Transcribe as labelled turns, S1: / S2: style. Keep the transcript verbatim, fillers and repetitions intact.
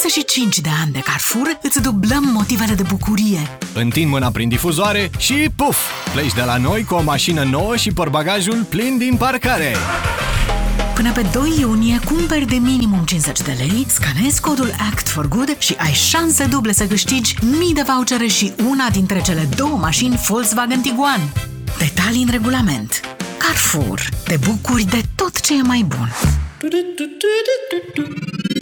S1: treizeci și cinci de ani de Carrefour îți dublăm motivele de bucurie.
S2: Întind mâna prin difuzoare și puf! Pleci de la noi cu o mașină nouă și portbagajul plin din parcare.
S1: Până pe doi iunie, cumperi de minimum cincizeci de lei, scanezi codul Act for Good și ai șanse duble să câștigi mii de vouchere și una dintre cele două mașini Volkswagen Tiguan. Detalii în regulament. Carrefour. Te bucuri de tot ce e mai bun.